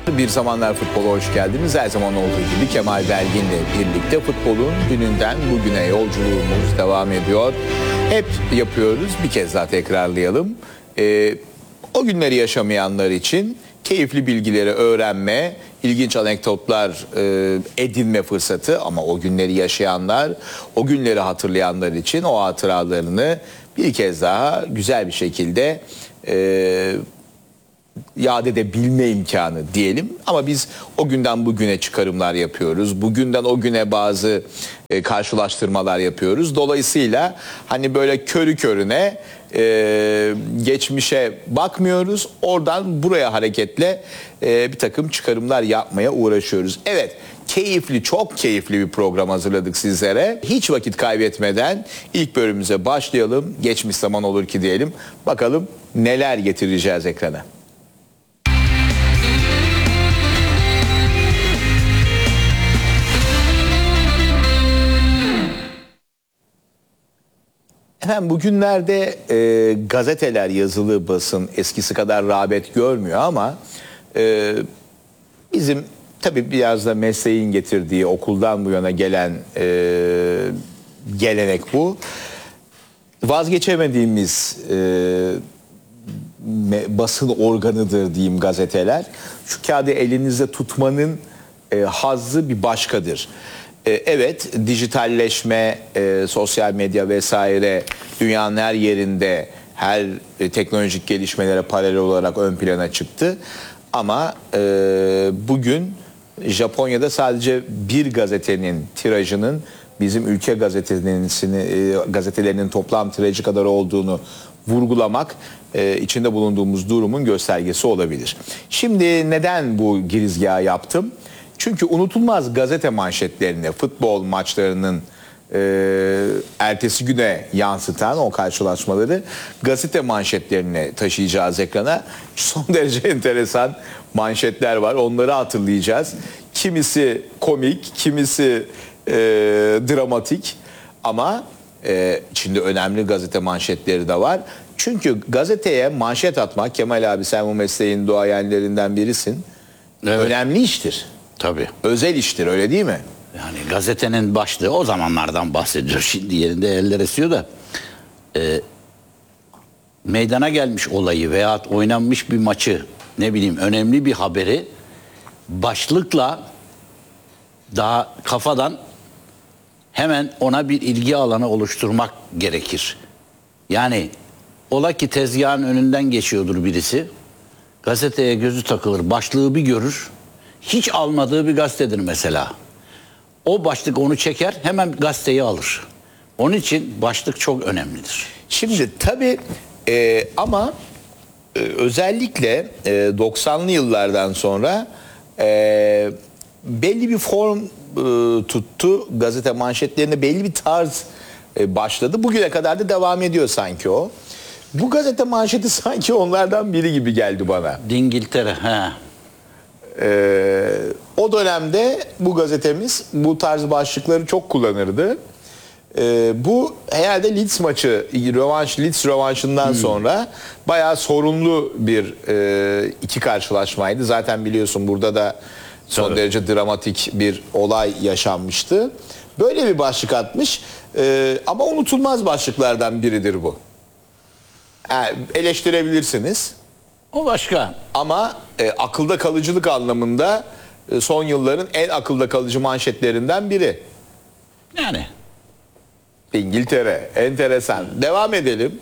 Bir Zamanlar Futbol'a hoş geldiniz. Her zaman olduğu gibi Kemal Belgin'le birlikte futbolun gününden bugüne yolculuğumuz devam ediyor. Hep yapıyoruz, bir kez daha tekrarlayalım. O günleri yaşamayanlar için keyifli bilgileri öğrenme, ilginç anekdotlar edinme fırsatı, ama o günleri yaşayanlar, o günleri hatırlayanlar için o hatıralarını bir kez daha güzel bir şekilde yad edebilme imkanı diyelim. Ama biz o günden bugüne çıkarımlar yapıyoruz. Bugünden o güne bazı karşılaştırmalar yapıyoruz. Dolayısıyla hani böyle körü körüne geçmişe bakmıyoruz. Oradan buraya hareketle bir takım çıkarımlar yapmaya uğraşıyoruz. Evet, keyifli, çok keyifli bir program hazırladık sizlere. Hiç vakit kaybetmeden ilk bölümümüze başlayalım. Geçmiş zaman olur ki diyelim. Bakalım neler getireceğiz ekrana. Efendim, bugünlerde gazeteler, yazılı basın eskisi kadar rağbet görmüyor ama bizim tabii biraz da mesleğin getirdiği, okuldan bu yana gelen gelenek bu. Vazgeçemediğimiz basın organıdır diyeyim gazeteler. Şu kağıdı elinizde tutmanın hazzı bir başkadır. Evet, dijitalleşme, sosyal medya vesaire dünyanın her yerinde her teknolojik gelişmelere paralel olarak ön plana çıktı. Ama bugün Japonya'da sadece bir gazetenin tirajının bizim ülke gazetelerinin toplam tirajı kadar olduğunu vurgulamak içinde bulunduğumuz durumun göstergesi olabilir. Şimdi neden bu girizgahı yaptım? Çünkü unutulmaz gazete manşetlerini, futbol maçlarının ertesi güne yansıtan o karşılaşmaları gazete manşetlerine taşıyacağız ekrana. Son derece enteresan manşetler var, onları hatırlayacağız. Kimisi komik, kimisi dramatik, ama içinde önemli gazete manşetleri de var. Çünkü gazeteye manşet atmak, Kemal abi sen bu mesleğin duayenlerinden birisin, evet, önemli iştir. Tabii. Özel iştir, öyle değil mi? Yani gazetenin başlığı, o zamanlardan bahsediyor. Şimdi yerinde eller esiyor da meydana gelmiş olayı veya oynanmış bir maçı, ne bileyim önemli bir haberi başlıkla daha kafadan hemen ona bir ilgi alanı oluşturmak gerekir. Yani ola ki tezgahın önünden geçiyordur birisi, gazeteye gözü takılır, başlığı bir görür, hiç almadığı bir gazetedir mesela. O başlık onu çeker, hemen gazeteyi alır. Onun için başlık çok önemlidir. Şimdi tabii ama özellikle 90'lı yıllardan sonra belli bir form tuttu. Gazete manşetlerine belli bir tarz başladı. Bugüne kadar da devam ediyor sanki o. Bu gazete manşeti sanki onlardan biri gibi geldi bana. İngiltere, he. O dönemde bu gazetemiz bu tarz başlıkları çok kullanırdı. Bu herhalde Leeds maçı, Leeds rövanşından sonra bayağı sorunlu bir iki karşılaşmaydı. Zaten biliyorsun burada da son derece dramatik bir olay yaşanmıştı. Böyle bir başlık atmış, ama unutulmaz başlıklardan biridir bu. Yani eleştirebilirsiniz. O başka. Ama akılda kalıcılık anlamında son yılların en akılda kalıcı manşetlerinden biri. Yani. İngiltere. Enteresan. Devam edelim.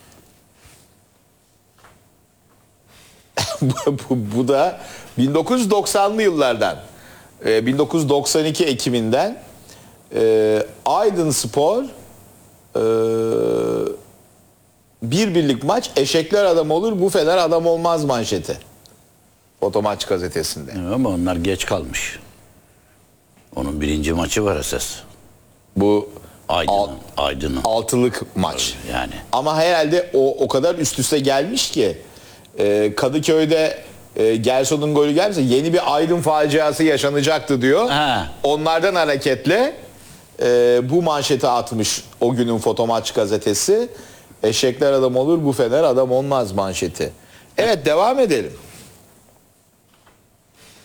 bu da 1990'lı yıllardan. 1992 Ekim'inden Aydınspor bir birlik maç, eşekler adam olur, bu Fener adam olmaz manşeti. Fotomaç gazetesinde. Ama onlar geç kalmış. Onun birinci maçı var esas. Bu Aydın'ın. altılık maç. Yani. Ama herhalde o kadar üst üste gelmiş ki Kadıköy'de Gerson'un golü gelmişse yeni bir Aydın faciası yaşanacaktı diyor. Ha. Onlardan hareketle bu manşeti atmış o günün Fotomaç gazetesi. Eşekler adam olur, bu Fener adam olmaz manşeti. Evet, devam edelim.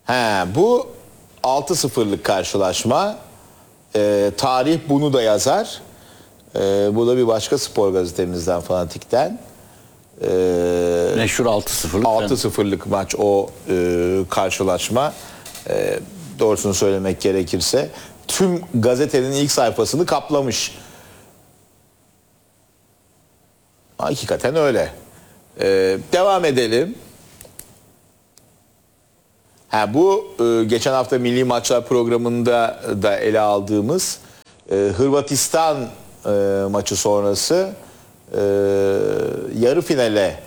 Bu 6-0'lık karşılaşma. Tarih bunu da yazar. Bu da bir başka spor gazetemizden, Fanatik'ten. Meşhur 6-0'lık. 6-0'lık maç o karşılaşma. Doğrusunu söylemek gerekirse tüm gazetenin ilk sayfasını kaplamış. Hakikaten öyle. Devam edelim. Bu geçen hafta Milli Maçlar programında da ele aldığımız Hırvatistan maçı sonrası yarı finale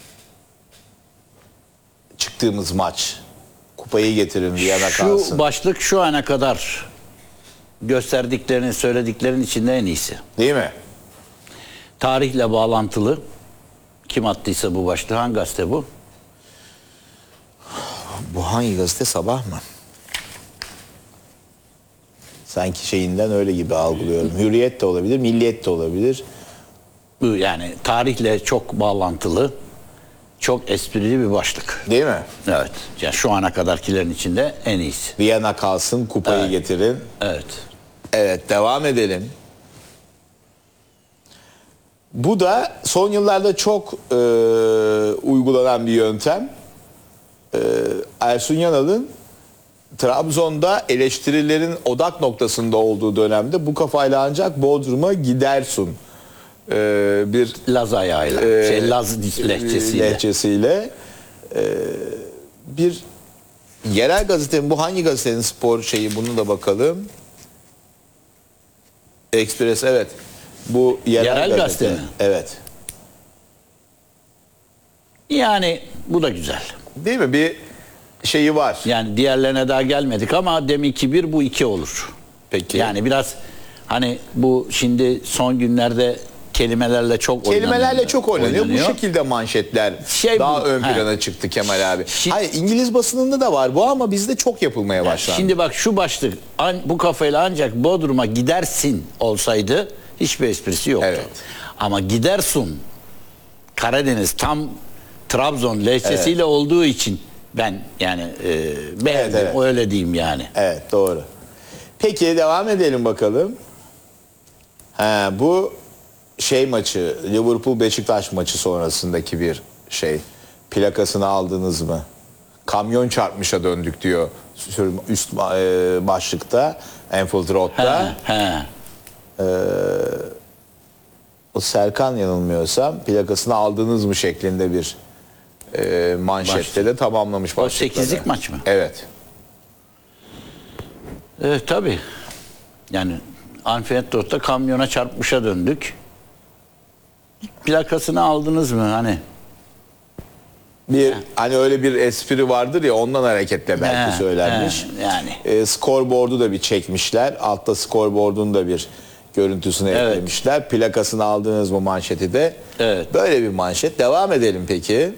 çıktığımız maç. Kupayı getirin, Viyana kalsın. Şu başlık şu ana kadar gösterdiklerini, söylediklerin içinde en iyisi. Değil mi? Tarihle bağlantılı. Kim attıysa bu başlığı, hangi gazete bu? Bu hangi gazete, Sabah mı? Sanki şeyinden öyle gibi algılıyorum. Hürriyet de olabilir, Milliyet de olabilir. Bu yani tarihle çok bağlantılı, çok esprili bir başlık. Değil mi? Evet. Yani şu ana kadarkilerin içinde en iyisi. Viyana kalsın, kupayı getirin. Evet. Evet, devam edelim. Bu da son yıllarda çok uygulanan bir yöntem. Ersun Yanal'ın Trabzon'da eleştirilerin odak noktasında olduğu dönemde bu kafayla ancak Bodrum'a gidersin. Bir Laz ayağıyla, Laz lehçesiyle. Bir yerel gazetenin, bu hangi gazetenin spor şeyi, bunu da bakalım. Express, evet. Bu yerel gazete mi? Evet. Yani bu da güzel. Değil mi? Bir şeyi var. Yani diğerlerine daha gelmedik ama deminki 1, bu 2 olur. Peki. Yani biraz hani bu şimdi son günlerde kelimelerle çok oynanıyor. Bu şekilde manşetler daha ön plana çıktı Kemal abi. Hayır, İngiliz basınında da var bu ama bizde çok yapılmaya başlandı. Şimdi bak şu başlık, bu kafayla ancak Bodrum'a gidersin olsaydı hiçbir esprisi yoktu. Evet. Ama gidersun, Karadeniz tam Trabzon lehçesiyle olduğu için ben yani beğendim, evet. öyle diyeyim yani. Evet, doğru. Peki devam edelim bakalım. Bu şey maçı, Liverpool Beşiktaş maçı sonrasındaki bir şey. Plakasını aldınız mı? Kamyon çarpmışa döndük diyor üst başlıkta, Anfield Road'da. O Serkan, yanılmıyorsam, plakasını aldınız mı şeklinde bir manşette de tamamlamış başlıkları. O 8'lik maç mı? Evet. Evet tabii. Yani Anfield Road'da kamyona çarpmışa döndük. Plakasını aldınız mı hani? Hani öyle bir espri vardır ya, ondan hareketle belki söylenmiş. Yani. Scoreboard'u da bir çekmişler. Altta scoreboard'un da bir görüntüsünü eklemişler. Plakasını aldınız mı manşeti de. Evet. Böyle bir manşet. Devam edelim peki.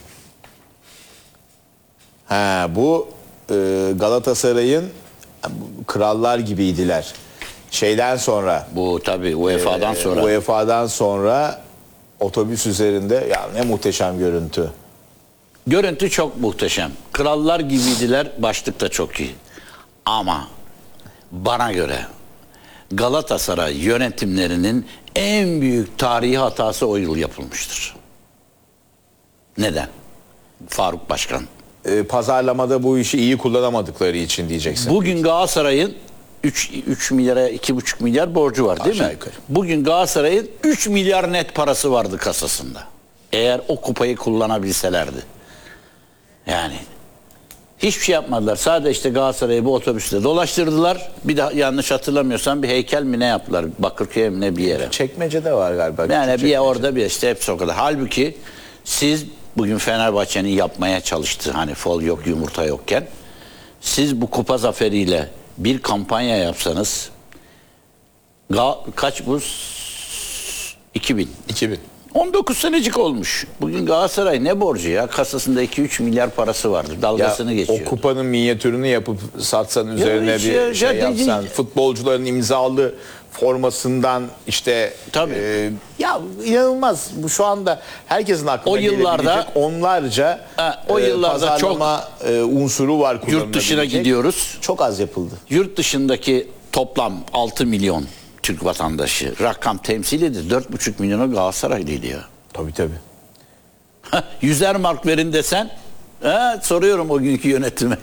Bu Galatasaray'ın krallar gibiydiler. Şeyden sonra. Bu tabii UEFA'dan sonra. UEFA'dan sonra otobüs üzerinde, ya ne muhteşem görüntü. Görüntü çok muhteşem. Krallar gibiydiler, başlık da çok iyi. Ama bana göre Galatasaray yönetimlerinin en büyük tarihi hatası o yıl yapılmıştır. Neden? Faruk Başkan. Pazarlamada bu işi iyi kullanamadıkları için diyeceksin. Bugün Galatasaray'ın 3 milyara 2,5 milyar borcu var değil aşağı mi? yukarı. Bugün Galatasaray'ın 3 milyar net parası vardı kasasında. Eğer o kupayı kullanabilselerdi. Yani hiçbir şey yapmadılar. Sadece işte Galatasaray'ı bu otobüste dolaştırdılar. Bir de yanlış hatırlamıyorsam bir heykel mi ne yaptılar? Bakırköy'e mi ne bir yere. Çekmece'de var galiba. Yani bir orada bir işte hepsi o kadar. Halbuki siz bugün Fenerbahçe'nin yapmaya çalıştığı, hani fol yok yumurta yokken, siz bu kupa zaferiyle bir kampanya yapsanız kaç bu? 2000. 19 senecik olmuş. Bugün Galatasaray ne borcu ya? Kasasında 2-3 milyar parası vardı. Ya, Dalgasını geçiyor. o kupanın minyatürünü yapıp satsan üzerine hiç bir ya, şey ya, yapsan, futbolcuların imzalı formasından işte Tabii. ya inanılmaz. Bu şu anda herkesin aklına O yıllarda- gelebilecek onlarca O yıllarda pazarlama unsuru var Yurt dışına kullanılabilecek. gidiyoruz. Çok az yapıldı. Yurt dışındaki toplam 6 milyon Türk vatandaşı rakam temsil ediyor. 4,5 milyonu Galatasaraylıydı ya. Tabii tabii. 100'er mark verin desen soruyorum o günkü yönetime.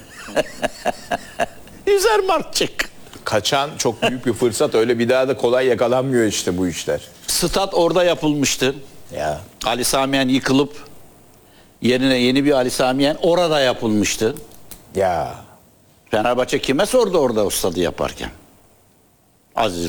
100'er mark çık. Kaçan çok büyük bir fırsat. Öyle bir daha da kolay yakalanmıyor işte bu işler. Stat orada yapılmıştı. Ya. Ali Samiyen yıkılıp yerine yeni bir Ali Samiyen orada yapılmıştı. Ya. Fenerbahçe kime sordu orada o stadı yaparken? Aziz